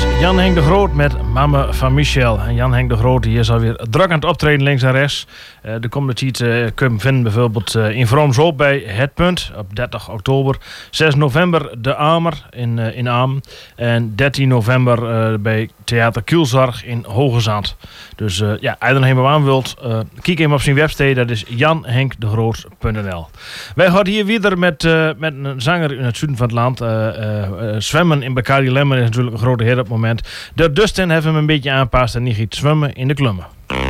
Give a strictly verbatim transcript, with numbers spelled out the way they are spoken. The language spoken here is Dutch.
was Jan Henk de Groot met Mama van Michel. En Jan Henk de Groot die is alweer druk aan het optreden links en rechts. Uh, de komende tijd uh, kun je hem vinden bijvoorbeeld uh, in Vroomshoop bij Het Punt op dertig oktober. zes november de Amer in, uh, in Aam. En dertien november uh, bij Theater Kielzorg in Hoogezand. Dus uh, ja, als je er helemaal aan wilt, uh, kijk even op zijn website. Dat is jan henk de groot punt n l. Wij gaan hier weer met, uh, met een zanger in het zuiden van het land. Uh, uh, uh, zwemmen in Bacardi Lemmer is natuurlijk een grote hit op het moment. De Dustin heeft hem een beetje aanpast en niet giet zwemmen in de klummen.